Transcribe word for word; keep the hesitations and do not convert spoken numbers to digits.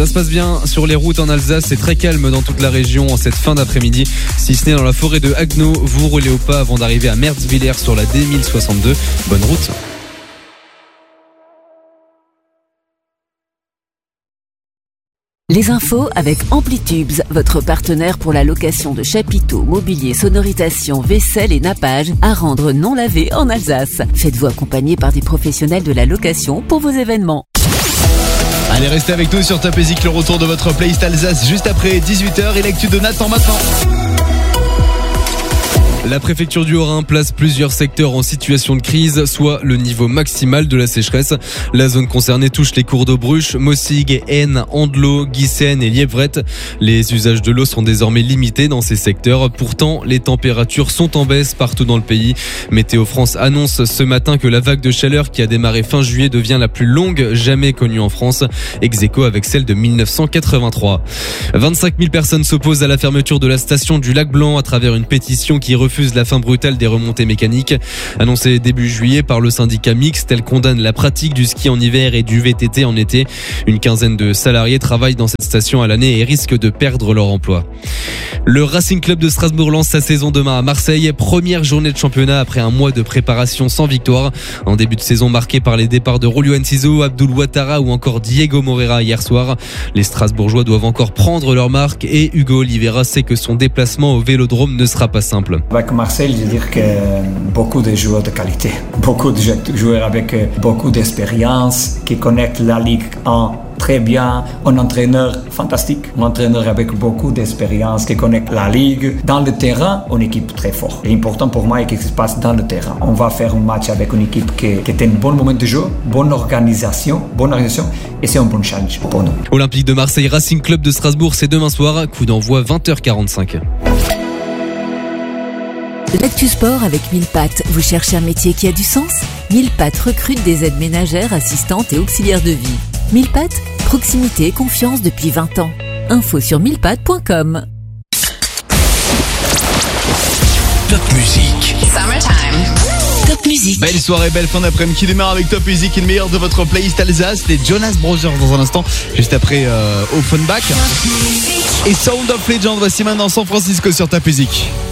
Ça se passe bien sur les routes en Alsace, c'est très calme dans toute la région en cette fin d'après-midi. Si ce n'est dans la forêt de Haguenau, vous roulez au pas avant d'arriver à Merzwiller sur la D mille soixante-deux. Bonne route. Les infos avec Amplitubes, votre partenaire pour la location de chapiteaux, mobilier, sonorisation, vaisselle et nappage à rendre non lavé en Alsace. Faites-vous accompagner par des professionnels de la location pour vos événements. Allez, restez avec nous sur Top Music, le retour de votre playlist Alsace juste après dix-huit heures et l'actu de Nathan maintenant. La préfecture du Haut-Rhin place plusieurs secteurs en situation de crise, soit le niveau maximal de la sécheresse. La zone concernée touche les cours d'eau Bruche, Mossig, Aisne, Andelot, Guissen et Lièvrette. Les usages de l'eau sont désormais limités dans ces secteurs. Pourtant, les températures sont en baisse partout dans le pays. Météo France annonce ce matin que la vague de chaleur qui a démarré fin juillet devient la plus longue jamais connue en France, ex aequo avec celle de dix-neuf cent quatre-vingt-trois. vingt-cinq mille personnes s'opposent à la fermeture de la station du Lac Blanc à travers une pétition qui refuse la fin brutale des remontées mécaniques. Annoncée début juillet par le syndicat mixte, elle condamne la pratique du ski en hiver et du V T T en été. Une quinzaine de salariés travaillent dans cette station à l'année et risquent de perdre leur emploi. Le Racing Club de Strasbourg lance sa saison demain à Marseille. Première journée de championnat après un mois de préparation sans victoire. En début de saison marqué par les départs de Rolio Enciso, Abdoul Ouattara ou encore Diego Moreira hier soir. Les Strasbourgeois doivent encore prendre leur marque et Hugo Oliveira sait que son déplacement au Vélodrome ne sera pas simple. Avec Marseille, je veux dire que beaucoup de joueurs de qualité, beaucoup de joueurs avec beaucoup d'expérience, qui connaissent la Ligue un très bien, un entraîneur fantastique, un entraîneur avec beaucoup d'expérience, qui connaît la Ligue. Dans le terrain, une équipe très forte. L'important pour moi est ce qui se passe dans le terrain. On va faire un match avec une équipe qui, qui est un bon moment de jeu, bonne organisation, bonne organisation, et c'est un bon challenge pour nous. Olympique de Marseille, Racing Club de Strasbourg, c'est demain soir, coup d'envoi vingt heures quarante-cinq. L'actu sport avec mille pattes. Vous cherchez un métier qui a du sens ? mille pattes recrute des aides ménagères, assistantes et auxiliaires de vie. mille pattes, proximité et confiance depuis vingt ans. Info sur mille pattes point com. Top Music. Summertime. Top Music. Belle soirée, belle fin d'après-midi qui démarre avec Top Music et le meilleur de votre playlist Alsace, les Jonas Brothers dans un instant, juste après euh, Offenbach. Et Sound of Legend, voici maintenant San Francisco sur Top Music.